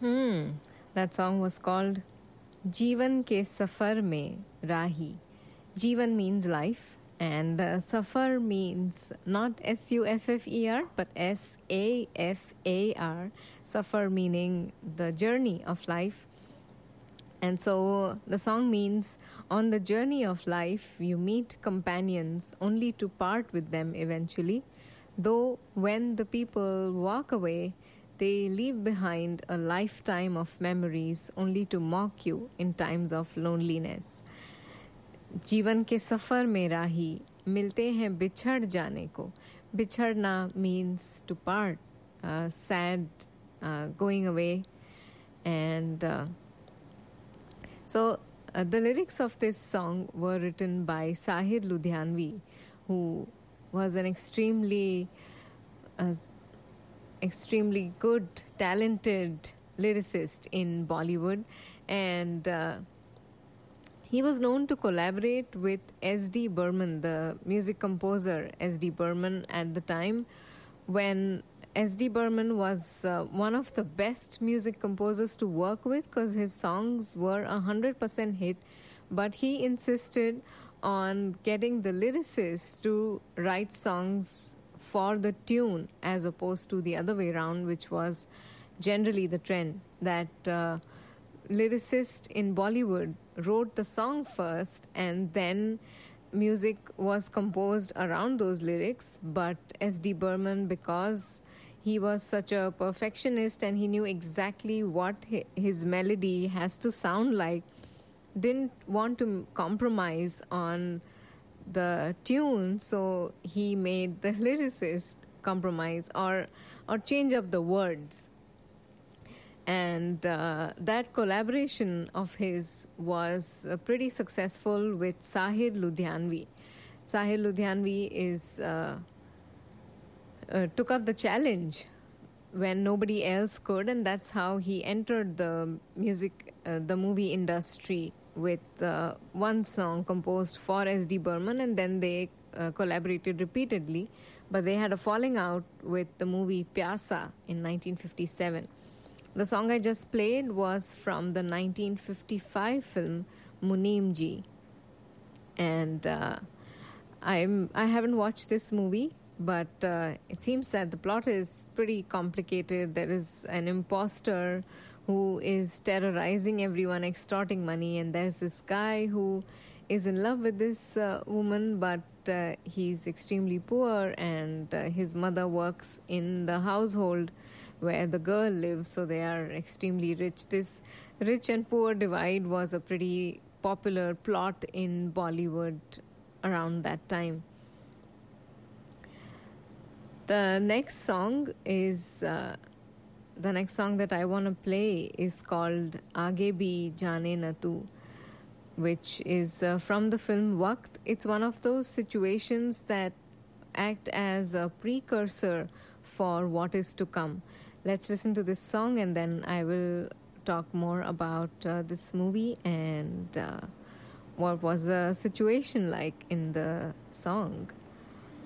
Hmm. That song was called Jeevan ke Safar mein Rahi. Jeevan means life, and Safar means not Suffer, but Safar. Safar meaning the journey of life. And so the song means on the journey of life, you meet companions only to part with them eventually. Though when the people walk away, they leave behind a lifetime of memories only to mock you in times of loneliness. जीवन के सफ़र में राही मिलते हैं बिछड़ जाने को. बिछड़ना means to part, sad, going away. And the lyrics of this song were written by Sahir Ludhianvi, who was an extremely good, talented lyricist in Bollywood. And he was known to collaborate with S.D. Burman, the music composer S.D. Burman, at the time when S.D. Burman was one of the best music composers to work with, because his songs were 100% hit, but he insisted on getting the lyricist to write songs for the tune as opposed to the other way around, which was generally the trend, that lyricist in Bollywood wrote the song first and then music was composed around those lyrics. But S.D. Burman, because he was such a perfectionist and he knew exactly what his melody has to sound like, didn't want to compromise on the tune, so he made the lyricist compromise or change up the words. And that collaboration of his was pretty successful with Sahir Ludhianvi. Sahir Ludhianvi took up the challenge when nobody else could, and that's how he entered the movie industry with one song composed for S.D. Burman, and then they collaborated repeatedly. But they had a falling out with the movie Pyasa in 1957. The song I just played was from the 1955 film Muneem Ji. And I haven't watched this movie, but it seems that the plot is pretty complicated. There is an imposter who is terrorizing everyone, extorting money, and there's this guy who is in love with this woman, but he's extremely poor, and his mother works in the household where the girl lives, so they are extremely rich. This rich and poor divide was a pretty popular plot in Bollywood around that time. The next song that I want to play is called Aage Bhi Jaane Na Tu, which is from the film Waqt. It's one of those situations that act as a precursor for what is to come. Let's listen to this song and then I will talk more about this movie and what was the situation like in the song.